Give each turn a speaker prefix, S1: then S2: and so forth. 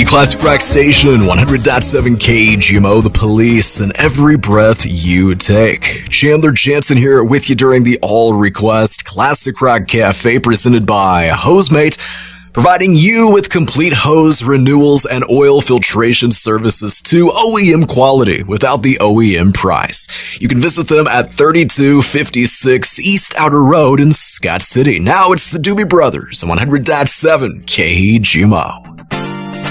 S1: Classic Rock Station, 100.7 KGMO, The Police, and every breath you take. Chandler Jansen here with you during the All Request Classic Rock Cafe presented by HoseMate, providing you with complete hose renewals and oil filtration services to OEM quality without the OEM price. You can visit them at 3256 East Outer Road in Scott City. Now it's the Doobie Brothers on 100.7 KGMO.